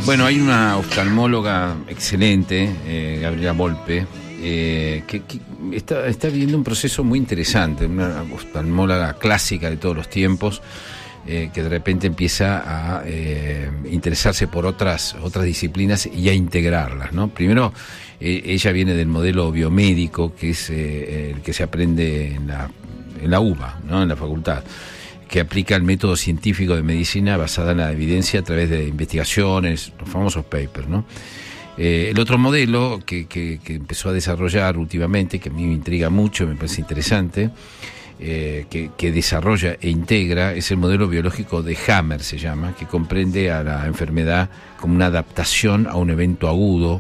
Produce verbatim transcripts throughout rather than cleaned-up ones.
Bueno, hay una oftalmóloga excelente, eh, Gabriela Volpe, eh, que, que está, está viviendo un proceso muy interesante, una oftalmóloga clásica de todos los tiempos, eh, que de repente empieza a eh, interesarse por otras, otras disciplinas y a integrarlas, ¿no? Primero, eh, ella viene del modelo biomédico, que es eh, el que se aprende en la, en la U B A, ¿no? En la facultad, que aplica el método científico de medicina basada en la evidencia a través de investigaciones, los famosos papers, ¿no? Eh, el otro modelo que, que, que empezó a desarrollar últimamente, que a mí me intriga mucho, me parece interesante, eh, que, que desarrolla e integra, es el modelo biológico de Hammer, se llama, que comprende a la enfermedad como una adaptación a un evento agudo,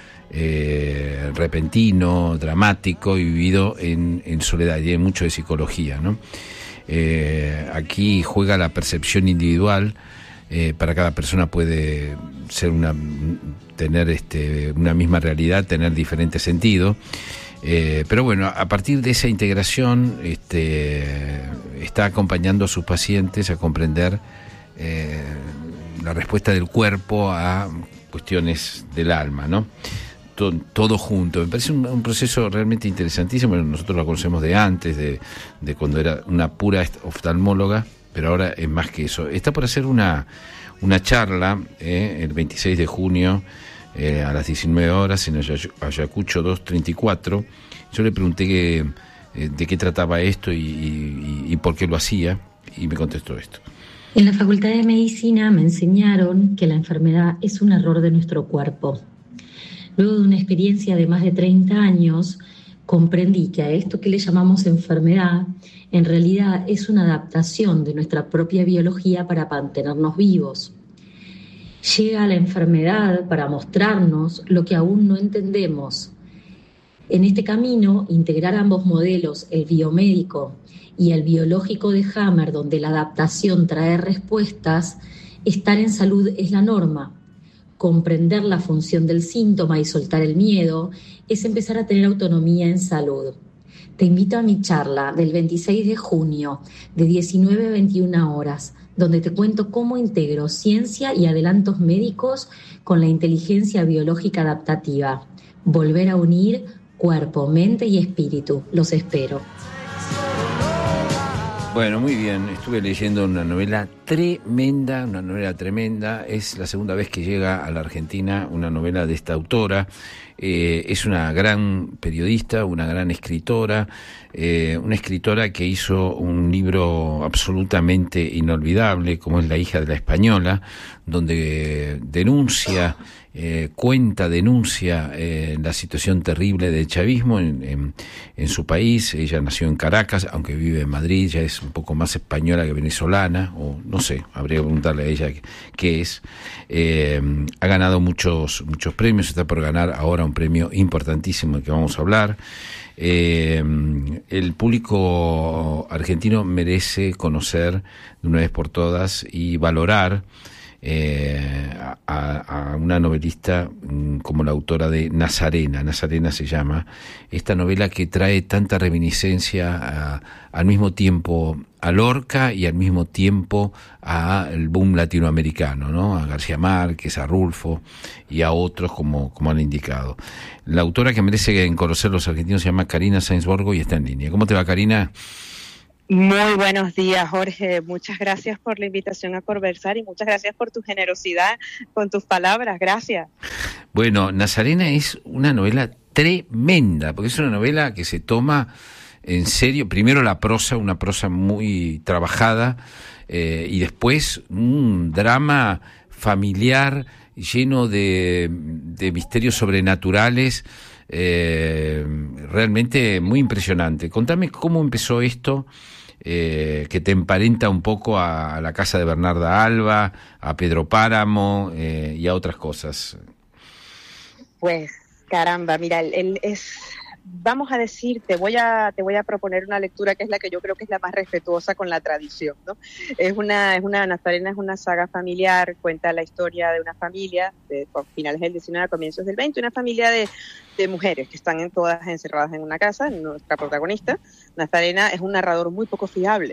eh, repentino, dramático y vivido en, en soledad, y hay mucho de psicología, ¿no? Eh, aquí juega la percepción individual. Eh, para cada persona puede ser una tener este una misma realidad, tener diferentes sentidos, eh, pero bueno, a partir de esa integración este está acompañando a sus pacientes a comprender eh, la respuesta del cuerpo a cuestiones del alma, ¿no? Todo, todo junto. Me parece un, un proceso realmente interesantísimo. Bueno, nosotros la conocemos de antes, de, de cuando era una pura oftalmóloga, pero ahora es más que eso. Está por hacer una, una charla eh, el veintiséis de junio eh, a las diecinueve horas en Ayacucho doscientos treinta y cuatro. Yo le pregunté que, eh, de qué trataba esto y, y, y por qué lo hacía, y me contestó esto. En la Facultad de Medicina me enseñaron que la enfermedad es un error de nuestro cuerpo. Luego de una experiencia de más de treinta años, comprendí que a esto que le llamamos enfermedad, en realidad es una adaptación de nuestra propia biología para mantenernos vivos. Llega la enfermedad para mostrarnos lo que aún no entendemos. En este camino, integrar ambos modelos, el biomédico y el biológico de Hammer, donde la adaptación trae respuestas, estar en salud es la norma. Comprender la función del síntoma y soltar el miedo es empezar a tener autonomía en salud. Te invito a mi charla del veintiséis de junio de diecinueve a veintiuna horas, donde te cuento cómo integro ciencia y adelantos médicos con la inteligencia biológica adaptativa. Volver a unir cuerpo, mente y espíritu. Los espero. Bueno, muy bien, estuve leyendo una novela tremenda, una novela tremenda, es la segunda vez que llega a la Argentina una novela de esta autora, eh, es una gran periodista, una gran escritora, eh, una escritora que hizo un libro absolutamente inolvidable, como es La hija de la española, donde denuncia, eh, cuenta, denuncia eh, la situación terrible del chavismo en, en, en su país. Ella nació en Caracas, aunque vive en Madrid, ya es un poco más española que venezolana, o no sé, habría que preguntarle a ella qué es. Eh, ha ganado muchos, muchos premios, está por ganar ahora un premio importantísimo del que vamos a hablar. Eh, el público argentino merece conocer de una vez por todas y valorar eh, a, a una novelista como la autora de Nazarena. Nazarena se llama esta novela que trae tanta reminiscencia a, al mismo tiempo a Lorca y al mismo tiempo al boom latinoamericano, ¿no? A García Márquez, a Rulfo y a otros como, como han indicado. La autora que merece conocer los argentinos se llama Karina Sáenz Borgo y está en línea. ¿Cómo te va, Karina? Muy buenos días, Jorge. Muchas gracias por la invitación a conversar y muchas gracias por tu generosidad con tus palabras. Gracias. Bueno, Nazarena es una novela tremenda, porque es una novela que se toma en serio, primero la prosa, una prosa muy trabajada, eh, y después un drama familiar lleno de, de misterios sobrenaturales, eh, realmente muy impresionante. Contame cómo empezó esto, eh, que te emparenta un poco a, a la casa de Bernarda Alba, a Pedro Páramo eh, y a otras cosas. Pues, caramba, mira, él, él es... Vamos a decir, te voy a te voy a proponer una lectura que es la que yo creo que es la más respetuosa con la tradición, ¿no? Es una es una Nazarena es una saga familiar, cuenta la historia de una familia de finales del diecinueve a comienzos del veinte, una familia de, de mujeres que están en todas encerradas en una casa. Nuestra protagonista, Nazarena, es un narrador muy poco fiable,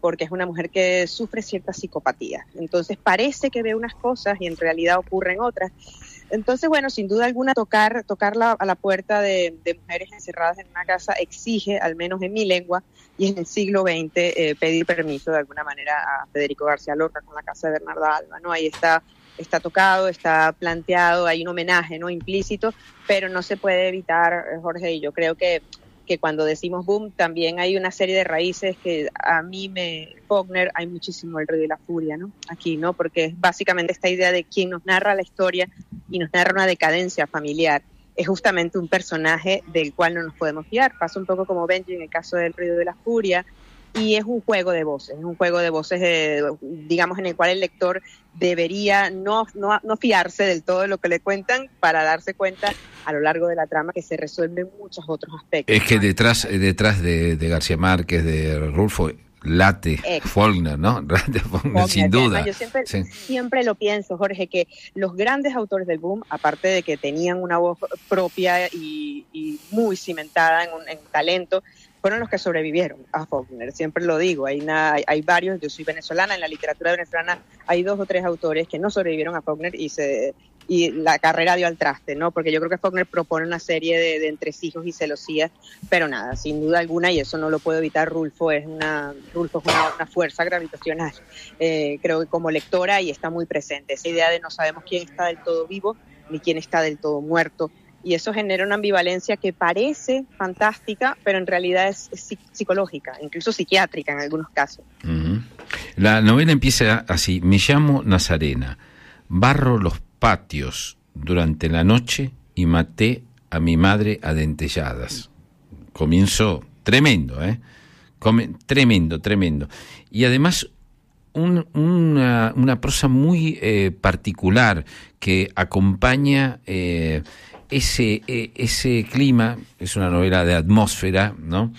porque es una mujer que sufre cierta psicopatía. Entonces parece que ve unas cosas y en realidad ocurren otras. Entonces, bueno, sin duda alguna, tocar, tocar la, a la puerta de, de mujeres encerradas en una casa exige, al menos en mi lengua, y en el siglo veinte, eh, pedir permiso de alguna manera a Federico García Lorca con la casa de Bernarda Alba, ¿no? Ahí está, está tocado, está planteado, hay un homenaje, ¿no?, implícito, pero no se puede evitar, Jorge, y yo creo que que cuando decimos boom, también hay una serie de raíces que a mí me... Faulkner, hay muchísimo el Rey de la Furia, ¿no?, aquí, ¿no?, porque es básicamente esta idea de quien nos narra la historia y nos narra una decadencia familiar. Es justamente un personaje del cual no nos podemos fiar. Pasa un poco como Benji en el caso del Rey de la Furia, y es un juego de voces, es un juego de voces, eh, digamos, en el cual el lector debería no, no, no fiarse del todo de lo que le cuentan para darse cuenta a lo largo de la trama que se resuelven muchos otros aspectos. Es que detrás, detrás de, de García Márquez, de Rulfo, late Faulkner, ¿no? Faulkner, sin duda. Además, yo siempre, sí. siempre lo pienso, Jorge, que los grandes autores del boom, aparte de que tenían una voz propia y, y muy cimentada en, un, en talento, fueron los que sobrevivieron a Faulkner. Siempre lo digo, hay, una, hay, hay varios, yo soy venezolana, en la literatura venezolana hay dos o tres autores que no sobrevivieron a Faulkner y se y la carrera dio al traste, ¿no? Porque yo creo que Faulkner propone una serie de, de entresijos y celosías, pero nada, sin duda alguna, y eso no lo puedo evitar, Rulfo es una, Rulfo es una, una fuerza gravitacional, eh, creo que como lectora, y está muy presente, esa idea de no sabemos quién está del todo vivo, ni quién está del todo muerto, y eso genera una ambivalencia que parece fantástica, pero en realidad es, es psicológica, incluso psiquiátrica en algunos casos. Uh-huh. La novela empieza así: me llamo Nazarena, barro los patios durante la noche y maté a mi madre a dentelladas. Comienzo tremendo, ¿eh? Come, tremendo, tremendo. Y además un, una, una prosa muy eh, particular que acompaña eh, ese, eh, ese clima. Es una novela de atmósfera, ¿no?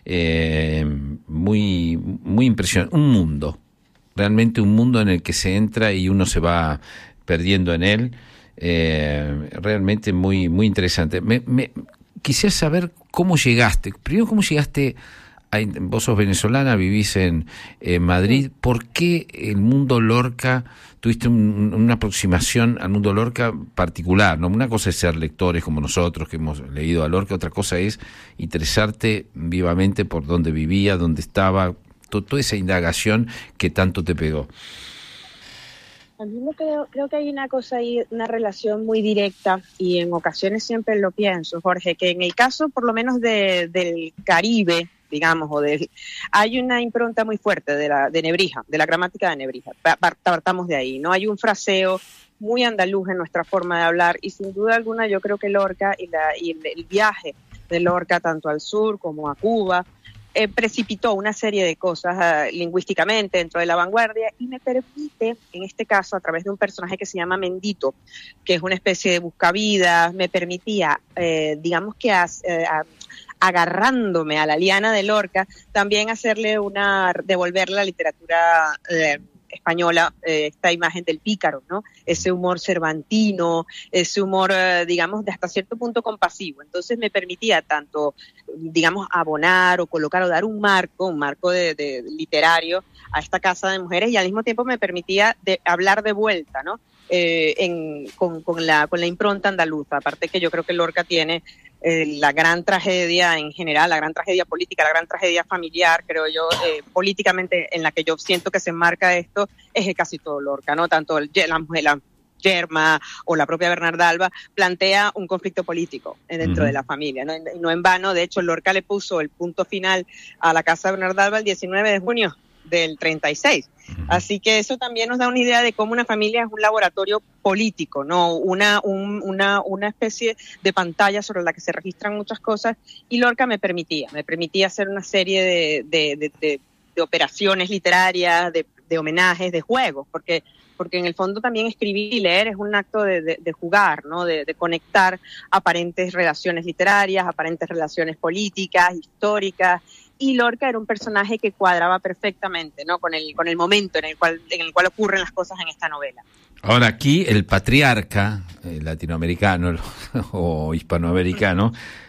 Eh, muy, muy impresionante. Un mundo, realmente un mundo en el que se entra y uno se va perdiendo en él, eh, realmente muy muy interesante. Me, me quisiera saber cómo llegaste, primero cómo llegaste, a, vos sos venezolana, vivís en eh, Madrid, ¿por qué el mundo Lorca, tuviste un, una aproximación al mundo Lorca particular, ¿no? Una cosa es ser lectores como nosotros que hemos leído a Lorca, otra cosa es interesarte vivamente por dónde vivía, dónde estaba, to, toda esa indagación que tanto te pegó. A mí me creo, creo que hay una cosa ahí, una relación muy directa, y en ocasiones siempre lo pienso, Jorge, que en el caso por lo menos de, del Caribe, digamos, o de, hay una impronta muy fuerte de la de Nebrija, de la gramática de Nebrija. Partamos de ahí, ¿no? Hay un fraseo muy andaluz en nuestra forma de hablar, y sin duda alguna yo creo que Lorca y, la, y el, el viaje de Lorca tanto al sur como a Cuba Eh, precipitó una serie de cosas uh, lingüísticamente dentro de la vanguardia, y me permite, en este caso, a través de un personaje que se llama Mendito, que es una especie de buscavidas, me permitía, eh, digamos que as, eh, a, agarrándome a la liana de Lorca, también hacerle una, devolverle a la literatura eh, española eh, esta imagen del pícaro, ¿no? Ese humor cervantino, ese humor, eh, digamos, de hasta cierto punto compasivo. Entonces me permitía tanto, digamos, abonar o colocar o dar un marco, un marco de, de literario a esta casa de mujeres, y al mismo tiempo me permitía de, hablar de vuelta, ¿no? Eh, en, con, con, la, con la impronta andaluza. Aparte que yo creo que Lorca tiene eh, la gran tragedia en general, la gran tragedia política, la gran tragedia familiar, creo yo, eh, políticamente en la que yo siento que se enmarca esto, es el casi todo Lorca, ¿no? Tanto el, la mujer, la Yerma o la propia Bernarda Alba plantea un conflicto político dentro uh-huh. de la familia, ¿no? Y no en vano, de hecho, Lorca le puso el punto final a la casa de Bernarda Alba el diecinueve de junio del treinta y seis. Uh-huh. Así que eso también nos da una idea de cómo una familia es un laboratorio político, ¿no? Una, un, una, una especie de pantalla sobre la que se registran muchas cosas, y Lorca me permitía, me permitía hacer una serie de, de, de, de, de operaciones literarias, de, de homenajes, de juegos, porque porque en el fondo también escribir y leer es un acto de, de, de jugar, ¿no? De, de conectar aparentes relaciones literarias, aparentes relaciones políticas, históricas, y Lorca era un personaje que cuadraba perfectamente, ¿no? Con el, con el momento en el cual, en el cual ocurren las cosas en esta novela. Ahora aquí el patriarca eh, latinoamericano o hispanoamericano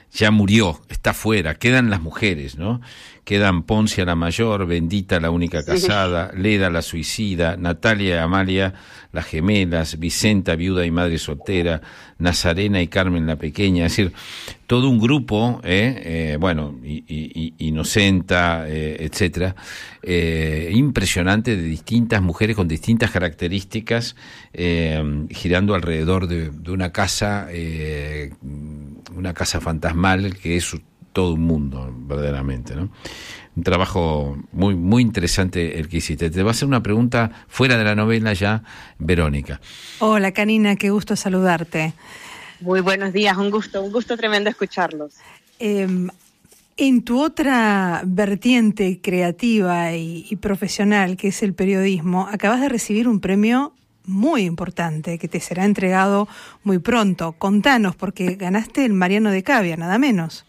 ya murió, está fuera, quedan las mujeres, ¿no? Quedan Poncia la mayor, Bendita la única casada, Leda la suicida, Natalia y Amalia las gemelas, Vicenta viuda y madre soltera, Nazarena y Carmen la pequeña, es decir, todo un grupo, eh, eh, bueno, y, y, y Inocenta, eh, etcétera, eh, impresionante, de distintas mujeres con distintas características, eh, girando alrededor de, de una casa, eh, una casa fantasmal que es todo un mundo, verdaderamente, ¿no? Un trabajo muy muy interesante el que hiciste. Te va a hacer una pregunta fuera de la novela ya, Verónica. Hola, Karina, qué gusto saludarte. Muy buenos días, un gusto, un gusto tremendo escucharlos. Eh, en tu otra vertiente creativa y, y profesional, que es el periodismo, acabas de recibir un premio muy importante que te será entregado muy pronto. Contanos, porque ganaste el Mariano de Cavia, nada menos.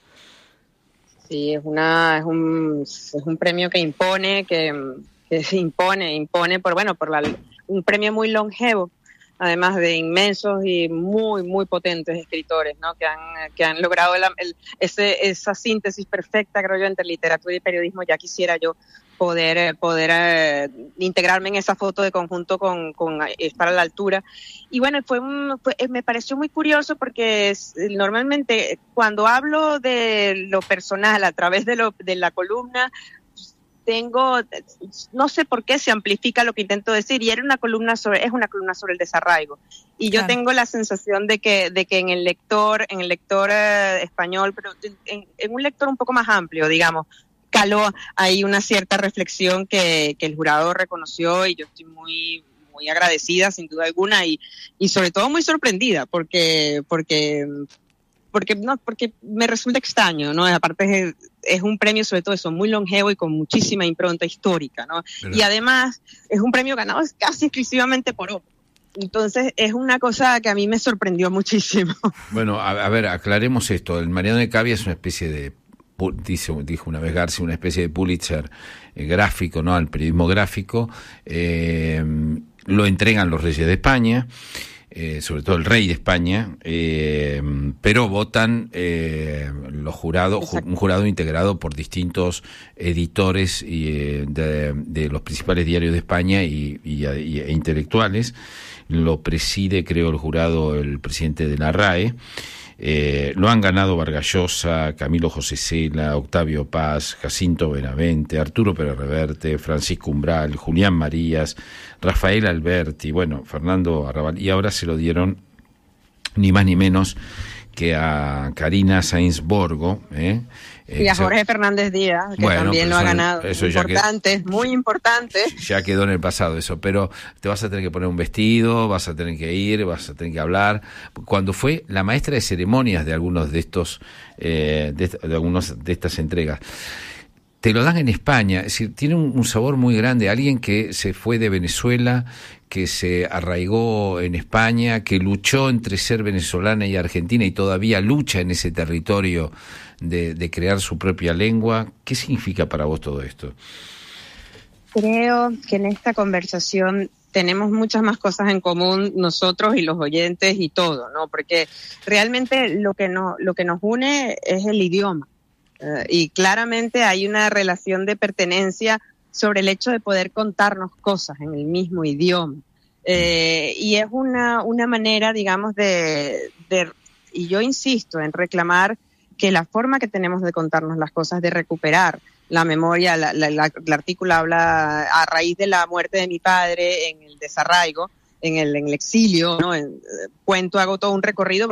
Sí, es una es un es un premio que impone, que, que se impone, impone por bueno, por la un premio muy longevo, además de inmensos y muy muy potentes escritores, ¿no? Que han que han logrado el, el, ese esa síntesis perfecta, creo yo, entre literatura y periodismo. Ya quisiera yo poder poder eh, integrarme en esa foto de conjunto con, con estar a la altura. Y bueno, fue, un, fue me pareció muy curioso porque es, normalmente cuando hablo de lo personal a través de lo de la columna, tengo, no sé por qué se amplifica lo que intento decir, y era una columna sobre, es una columna sobre el desarraigo. Y yo claro. tengo la sensación de que, de que en el lector, en el lector eh, español, pero en, en un lector un poco más amplio, digamos, caló ahí una cierta reflexión que, que el jurado reconoció, y yo estoy muy muy agradecida sin duda alguna, y, y sobre todo muy sorprendida porque porque porque no porque me resulta extraño, ¿no? Aparte es, es un premio sobre todo eso muy longevo y con muchísima impronta histórica, ¿no? Pero... y además es un premio ganado casi exclusivamente por otro. Entonces es una cosa que a mí me sorprendió muchísimo. Bueno, a, a ver, aclaremos esto. El Mariano de Cavia es una especie de, dice, dijo una vez García, una especie de Pulitzer eh, gráfico, ¿no? Al periodismo gráfico. Eh, lo entregan los reyes de España, eh, sobre todo el rey de España, eh, pero votan eh, los jurados, ju, un jurado integrado por distintos editores y, eh, de, de los principales diarios de España y, y, y e intelectuales. Lo preside, creo, el jurado el presidente de la R A E. Eh, lo han ganado Vargas Llosa, Camilo José Cela, Octavio Paz, Jacinto Benavente, Arturo Pérez Reverte, Francisco Umbral, Julián Marías, Rafael Alberti, bueno, Fernando Arrabal, y ahora se lo dieron ni más ni menos que a Karina Sáenz Borgo, ¿eh? Y a Jorge Fernández Díaz, que bueno, también lo ha ganado. Eso importante, quedó, muy importante. Ya quedó en el pasado eso, pero te vas a tener que poner un vestido, vas a tener que ir, vas a tener que hablar. Cuando fue la maestra de ceremonias de algunos de estos, eh, de, de algunos de estas entregas, te lo dan en España, es decir, tiene un, un sabor muy grande. Alguien que se fue de Venezuela, que se arraigó en España, que luchó entre ser venezolana y argentina y todavía lucha en ese territorio de, de crear su propia lengua. ¿Qué significa para vos todo esto? Creo que en esta conversación tenemos muchas más cosas en común nosotros y los oyentes y todo, ¿no? Porque realmente lo que no, lo que nos une es el idioma. Uh, y claramente hay una relación de pertenencia sobre el hecho de poder contarnos cosas en el mismo idioma. Eh, y es una, una manera, digamos, de, de, y yo insisto en reclamar que la forma que tenemos de contarnos las cosas, de recuperar la memoria, la, la, la, el artículo habla a raíz de la muerte de mi padre en el desarraigo, en el, en el exilio, ¿no? En, cuento, hago todo un recorrido